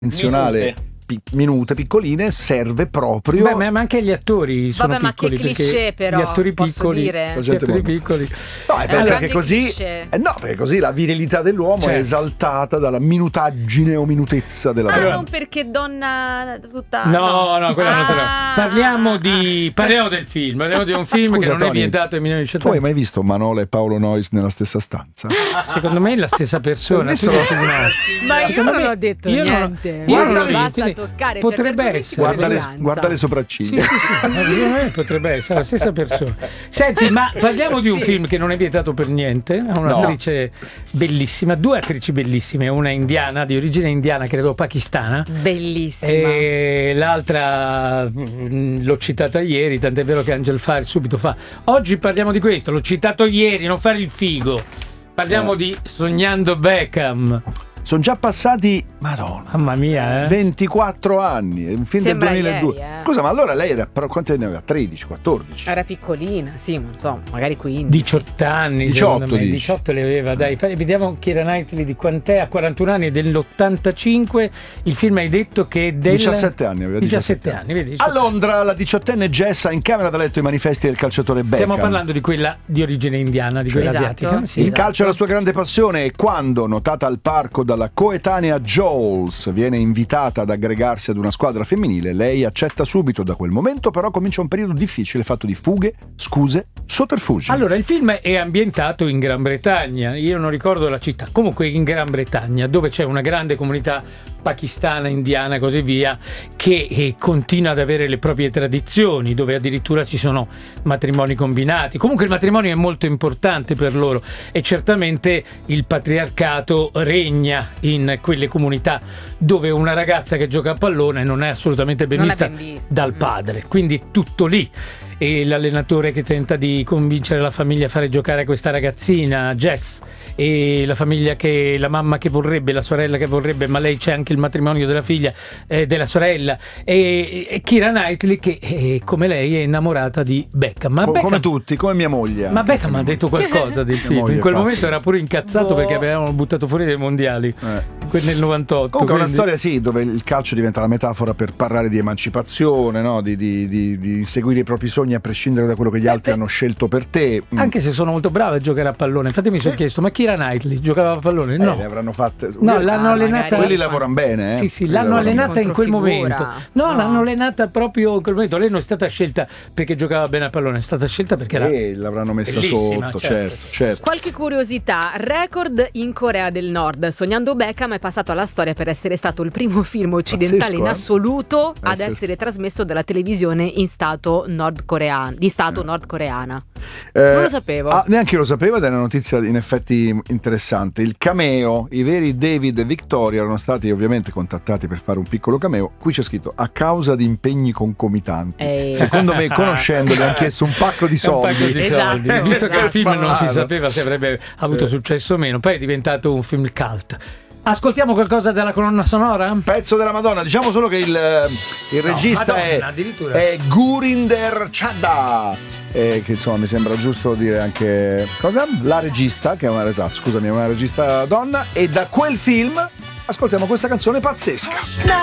dimensionale minute piccoline serve proprio. Beh, ma anche gli attori sono Vabbè, piccoli, ma che cliché, però, gli attori posso piccoli, dire. gli attori piccoli. No, è perché così cliché. no, perché così la virilità dell'uomo è esaltata dalla minutaggine o minutezza della donna. Non perché donna tutta. No, quella non te la. Parliamo del film. Parliamo di un film che non Tony, è vietato ai minori di 18 Tu hai anni. mai visto Manola e Paolo Noyes nella stessa stanza? Secondo me è la stessa persona. Visto? Tu dici di no. Ma io Secondo non me- ho detto io non- niente. io non Guarda ho le- detto, Basta quindi toccare. potrebbe certi essere. argomenti Guarda le Sì, sopracciglia. secondo me potrebbe essere la stessa persona. Senti, ma parliamo di un film che non è vietato per niente. Ha un'attrice bellissima, due attrici bellissime, una indiana, di origine indiana, credo pakistana. Bellissima. E l'altra l'ho citata ieri, tant'è vero che Angel Fire subito fa: oggi parliamo di questo, l'ho citato ieri, non fare il figo. Parliamo di Sognando Beckham. Sono già passati, Madonna, Mamma mia, 24 anni, è un film Sembra del 2002. ieri, Scusa, ma allora lei era, però quanti anni aveva? 13, 14? Era piccolina, sì, non so, magari 15. 18 anni, 18 secondo me. dici. 18 le aveva, dai. Vediamo Keira Knightley di quant'è, a 41 anni, è dell'85. Il film hai detto che è del 17 anni aveva 17 anni, vedi? A Londra la 18enne Jess ha in camera da letto i manifesti del calciatore Beckham. Stiamo parlando di quella di origine indiana, di quella Esatto. asiatica. Sì. Il calcio è la sua grande passione e quando, notata al parco dalla coetanea Jules, viene invitata ad aggregarsi ad una squadra femminile, lei accetta subito. Da quel momento però comincia un periodo difficile fatto di fughe, scuse, sotterfugi. Allora, il film è ambientato in Gran Bretagna, io non ricordo la città, comunque in Gran Bretagna, dove c'è una grande comunità pakistana, indiana e così via, che continua ad avere le proprie tradizioni, dove addirittura ci sono matrimoni combinati. Comunque il matrimonio è molto importante per loro e certamente il patriarcato regna in quelle comunità dove una ragazza che gioca a pallone non è assolutamente ben vista dal padre, quindi è tutto lì. E l'allenatore che tenta di convincere la famiglia a fare giocare questa ragazzina Jess, e la famiglia che la mamma che vorrebbe, la sorella che vorrebbe, ma lei c'è anche il matrimonio della figlia, della sorella, e Keira Knightley che come lei è innamorata di Beckham. Ma Beckham, come tutti, come mia moglie. ma Beckham ha detto qualcosa del film, in quel momento era pure incazzato perché avevano buttato fuori dai mondiali nel 98. Comunque è una storia dove il calcio diventa la metafora per parlare di emancipazione, no? di seguire i propri sogni a prescindere da quello che gli altri hanno scelto per te. Anche se sono molto brava a giocare a pallone. Infatti mi sono chiesto, ma Keira Knightley giocava a pallone? No, le avranno fatte. No, l'hanno allenata. Quelli lavorano bene, Sì, l'hanno allenata in quel momento. No, l'hanno allenata proprio in quel momento. Lei non è stata scelta perché giocava bene a pallone, è stata scelta perché era l'avranno messa bellissima, sotto, certo. Qualche curiosità: record in Corea del Nord. Sognando Beckham è passato alla storia per essere stato il primo film occidentale Pazzesco, in assoluto ad sì. essere trasmesso dalla televisione in stato nordcoreano, di stato nordcoreana. Non lo sapevo. Neanche io lo sapevo ed è una notizia in effetti interessante. Il cameo, i veri David e Victoria erano stati ovviamente contattati per fare un piccolo cameo. Qui c'è scritto a causa di impegni concomitanti. Secondo me, conoscendoli, hanno chiesto un pacco di soldi. Un pacco di soldi. Esatto, Visto che il film non si Farlo. sapeva se avrebbe avuto successo o meno, poi è diventato un film cult. Ascoltiamo qualcosa della colonna sonora? Pezzo della Madonna, diciamo solo che il regista Madonna, addirittura. è Gurinder Chadha, che insomma mi sembra giusto dire anche la regista, che è una regista donna, e da quel film ascoltiamo questa canzone pazzesca.